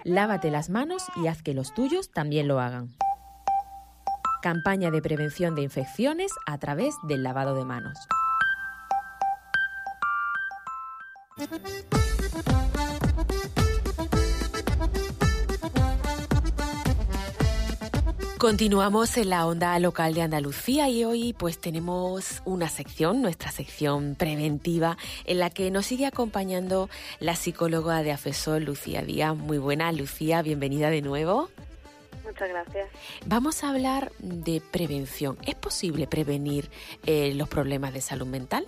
Lávate las manos y haz que los tuyos también lo hagan. Campaña de prevención de infecciones a través del lavado de manos. Continuamos en la onda local de Andalucía y hoy pues tenemos una sección, nuestra sección preventiva, en la que nos sigue acompañando la psicóloga de AFESOL, Lucía Díaz. Muy buena, Lucía, bienvenida de nuevo. Muchas gracias. Vamos a hablar de prevención. ¿Es posible prevenir los problemas de salud mental?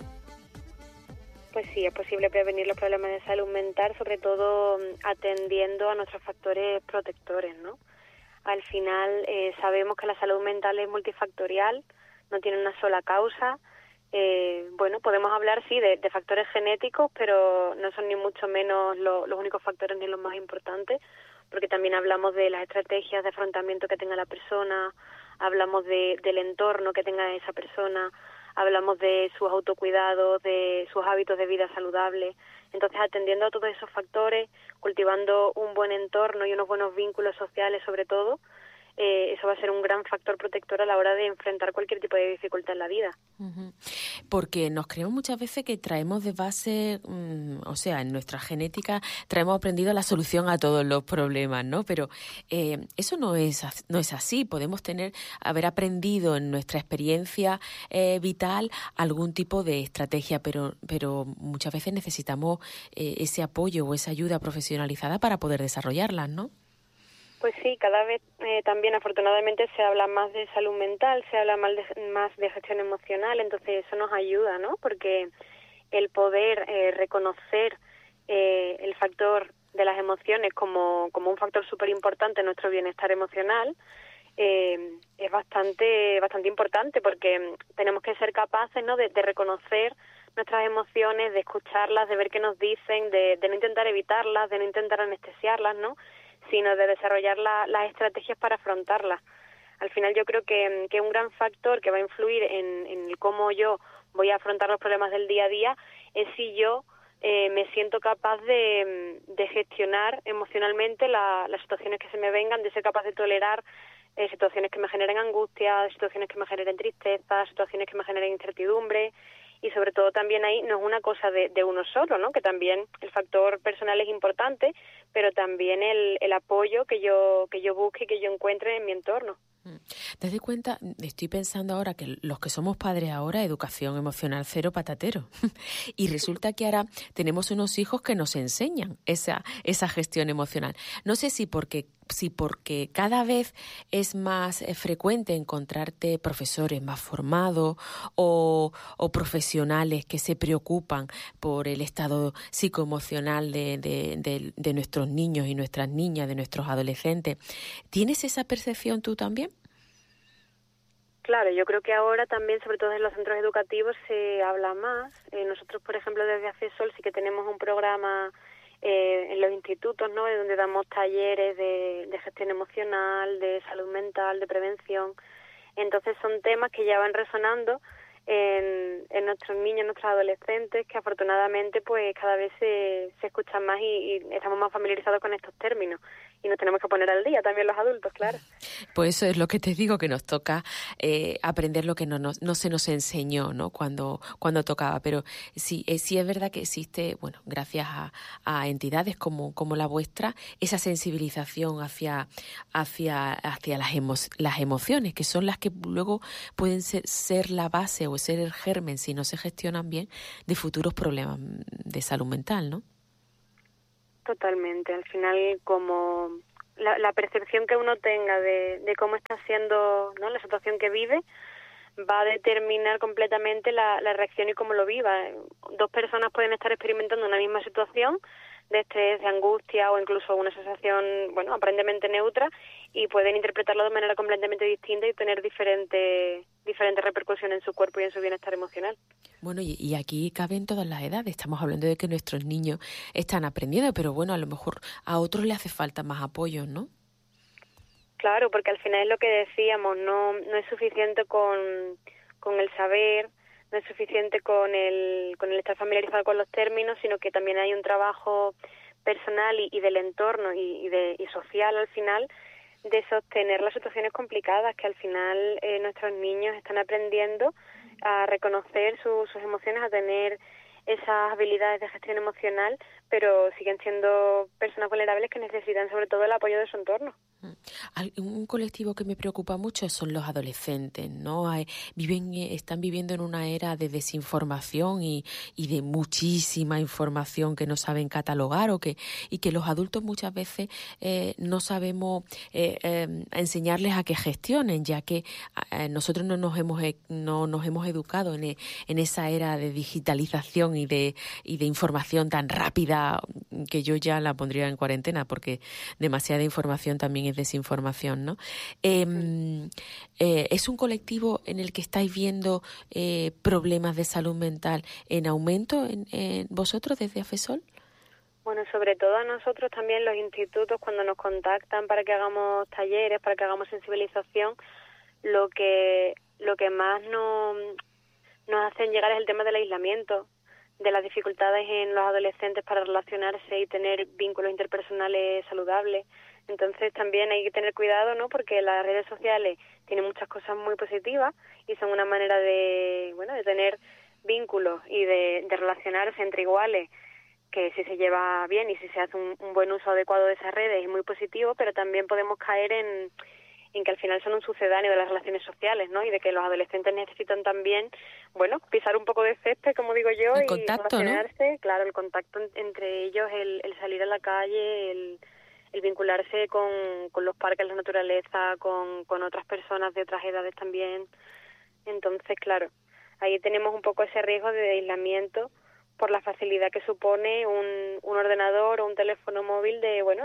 Pues sí, es posible prevenir los problemas de salud mental, sobre todo atendiendo a nuestros factores protectores, ¿no? Al final sabemos que la salud mental es multifactorial, no tiene una sola causa. Podemos hablar, sí, de factores genéticos, pero no son ni mucho menos los únicos factores ni los más importantes, porque también hablamos de las estrategias de afrontamiento que tenga la persona, hablamos del entorno que tenga esa persona, hablamos de sus autocuidados, de sus hábitos de vida saludables. Entonces, atendiendo a todos esos factores, cultivando un buen entorno y unos buenos vínculos sociales sobre todo, eso va a ser un gran factor protector a la hora de enfrentar cualquier tipo de dificultad en la vida. Uh-huh. Porque nos creemos muchas veces que traemos de base, en nuestra genética traemos aprendido la solución a todos los problemas, ¿no? Pero eso no es así. Podemos haber aprendido en nuestra experiencia vital algún tipo de estrategia, pero muchas veces necesitamos ese apoyo o esa ayuda profesionalizada para poder desarrollarlas, ¿no? Pues sí, cada vez también afortunadamente se habla más de salud mental, se habla más de gestión emocional, entonces eso nos ayuda, ¿no? Porque el poder reconocer el factor de las emociones como un factor súper importante en nuestro bienestar emocional es bastante importante, porque tenemos que ser capaces, ¿no?, de reconocer nuestras emociones, de escucharlas, de ver qué nos dicen, de no intentar evitarlas, de no intentar anestesiarlas, ¿no?, sino de desarrollar las estrategias para afrontarlas. Al final yo creo que un gran factor que va a influir en cómo yo voy a afrontar los problemas del día a día es si yo me siento capaz de gestionar emocionalmente las situaciones que se me vengan, de ser capaz de tolerar situaciones que me generen angustia, situaciones que me generen tristeza, situaciones que me generen incertidumbre. Y sobre todo también ahí no es una cosa de uno solo, ¿no? Que también el factor personal es importante, pero también el apoyo que yo busque y que yo encuentre en mi entorno. ¿Te das cuenta? Estoy pensando ahora que los que somos padres ahora, educación emocional cero patatero. Y resulta que ahora tenemos unos hijos que nos enseñan esa gestión emocional. No sé si porque cada vez es más frecuente encontrarte profesores más formados o profesionales que se preocupan por el estado psicoemocional de nuestros niños y nuestras niñas, de nuestros adolescentes. ¿Tienes esa percepción tú también? Claro, yo creo que ahora también, sobre todo en los centros educativos, se habla más. Nosotros, por ejemplo, desde AFESOL sí que tenemos un programa en los institutos, ¿no?, donde damos talleres de gestión emocional, de salud mental, de prevención. Entonces son temas que ya van resonando en nuestros niños, nuestros adolescentes, que afortunadamente pues cada vez se escuchan más y estamos más familiarizados con estos términos. Y nos tenemos que poner al día también los adultos, claro. Pues eso es lo que te digo, que nos toca aprender lo que no se nos enseñó, ¿no?, cuando tocaba. Pero sí es verdad que existe, bueno, gracias a entidades como la vuestra, esa sensibilización hacia las emociones, que son las que luego pueden ser la base o ser el germen, si no se gestionan bien, de futuros problemas de salud mental, ¿no? Totalmente. Al final, como la percepción que uno tenga de cómo está siendo, ¿no?, la situación que vive, va a determinar completamente la reacción y cómo lo viva. Dos personas pueden estar experimentando una misma situación de estrés, de angustia o incluso una sensación, bueno, aparentemente neutra, y pueden interpretarlo de manera completamente distinta y tener diferentes repercusiones en su cuerpo y en su bienestar emocional. Bueno, y aquí caben todas las edades. Estamos hablando de que nuestros niños están aprendiendo, pero bueno, a lo mejor a otros les hace falta más apoyo, ¿no? Claro, porque al final es lo que decíamos, no es suficiente con el saber, no es suficiente con el estar familiarizado con los términos, sino que también hay un trabajo personal y del entorno y social al final, de sostener las situaciones complicadas, que al final nuestros niños están aprendiendo a reconocer sus emociones, a tener esas habilidades de gestión emocional, pero siguen siendo personas vulnerables que necesitan sobre todo el apoyo de su entorno. Un colectivo que me preocupa mucho son los adolescentes, ¿no? Están viviendo en una era de desinformación y de muchísima información que no saben catalogar y que los adultos muchas veces no sabemos enseñarles a que gestionen, ya que nosotros no nos hemos educado en esa era de digitalización y de información tan rápida, que yo ya la pondría en cuarentena, porque demasiada información también es desinformación, ¿no? ¿Es un colectivo en el que estáis viendo problemas de salud mental en aumento en vosotros desde AFESOL? Bueno, sobre todo a nosotros también los institutos, cuando nos contactan para que hagamos talleres, para que hagamos sensibilización, lo que más nos hacen llegar es el tema del aislamiento, de las dificultades en los adolescentes para relacionarse y tener vínculos interpersonales saludables. Entonces también hay que tener cuidado, ¿no? Porque las redes sociales tienen muchas cosas muy positivas y son una manera de tener vínculos y de relacionarse entre iguales, que si se lleva bien y si se hace un buen uso adecuado de esas redes es muy positivo, pero también podemos caer en que al final son un sucedáneo de las relaciones sociales, ¿no? Y de que los adolescentes necesitan también, pisar un poco de césped, como digo yo, el y contacto, relacionarse, ¿no? Claro, el contacto entre ellos, el salir a la calle, el vincularse con los parques, la naturaleza, con otras personas de otras edades también. Entonces, claro, ahí tenemos un poco ese riesgo de aislamiento por la facilidad que supone un ordenador o un teléfono móvil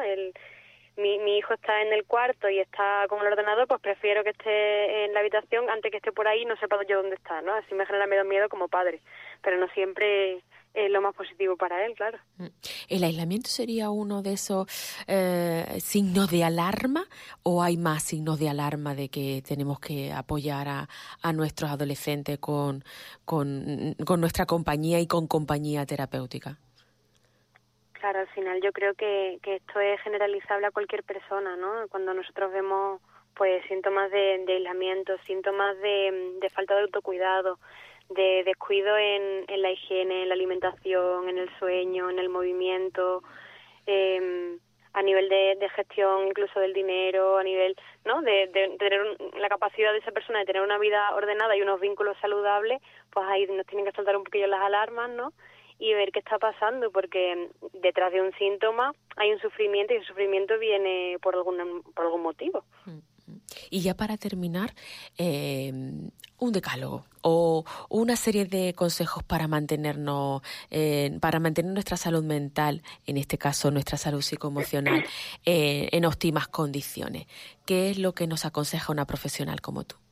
mi hijo está en el cuarto y está con el ordenador, pues prefiero que esté en la habitación antes que esté por ahí y no sepa yo dónde está, ¿no? Así me genera menos miedo como padre, pero no siempre es lo más positivo para él, claro. ¿El aislamiento sería uno de esos signos de alarma o hay más signos de alarma de que tenemos que apoyar a nuestros adolescentes con nuestra compañía y con compañía terapéutica? Claro, al final yo creo que esto es generalizable a cualquier persona, ¿no? Cuando nosotros vemos pues síntomas de aislamiento, síntomas de falta de autocuidado, de descuido en la higiene, en la alimentación, en el sueño, en el movimiento, a nivel de gestión incluso del dinero, a nivel, ¿no? de tener la capacidad de esa persona de tener una vida ordenada y unos vínculos saludables, pues ahí nos tienen que saltar un poquillo las alarmas, ¿no? Y ver qué está pasando, porque detrás de un síntoma hay un sufrimiento y el sufrimiento viene por algún motivo. Y ya para terminar, un decálogo o una serie de consejos para mantenernos, para mantener nuestra salud mental, en este caso nuestra salud psicoemocional, en óptimas condiciones. ¿Qué es lo que nos aconseja una profesional como tú?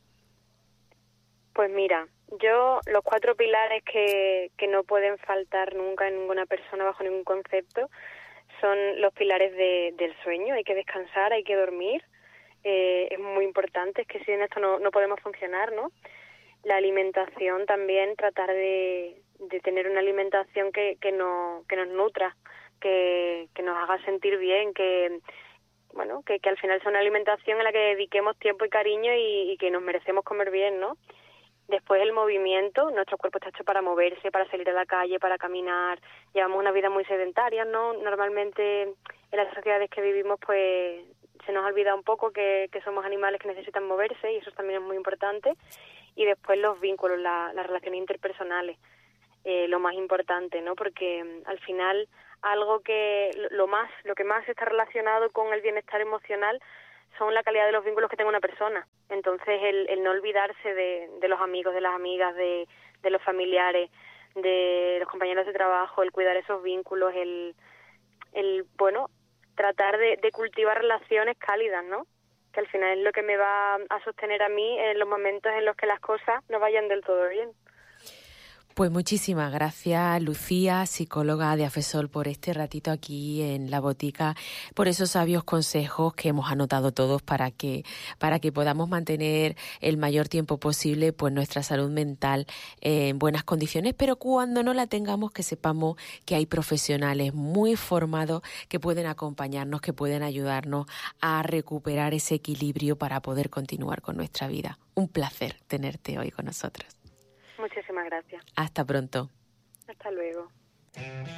Pues mira, los 4 pilares que no pueden faltar nunca en ninguna persona bajo ningún concepto son los pilares del sueño. Hay que descansar, hay que dormir, es muy importante, es que sin esto no podemos funcionar, ¿no? La alimentación también, tratar de tener una alimentación que nos nutra, que nos haga sentir bien, que al final sea una alimentación en la que dediquemos tiempo y cariño y que nos merecemos comer bien, ¿no? Después el movimiento, nuestro cuerpo está hecho para moverse, para salir a la calle, para caminar. Llevamos una vida muy sedentaria, ¿no? Normalmente en las sociedades que vivimos pues se nos ha olvidado un poco que somos animales que necesitan moverse y eso también es muy importante. Y después los vínculos, las relaciones interpersonales, lo más importante, ¿no? Porque al final lo que más está relacionado con el bienestar emocional son la calidad de los vínculos que tenga una persona. Entonces, el no olvidarse de los amigos, de las amigas, de los familiares, de los compañeros de trabajo, el cuidar esos vínculos, tratar de cultivar relaciones cálidas, ¿no? Que al final es lo que me va a sostener a mí en los momentos en los que las cosas no vayan del todo bien. Pues muchísimas gracias, Lucía, psicóloga de Afesol, por este ratito aquí en La Botica, por esos sabios consejos que hemos anotado todos para que podamos mantener el mayor tiempo posible pues nuestra salud mental en buenas condiciones, pero cuando no la tengamos, que sepamos que hay profesionales muy formados que pueden acompañarnos, que pueden ayudarnos a recuperar ese equilibrio para poder continuar con nuestra vida. Un placer tenerte hoy con nosotros. Muchísimas gracias. Hasta pronto. Hasta luego.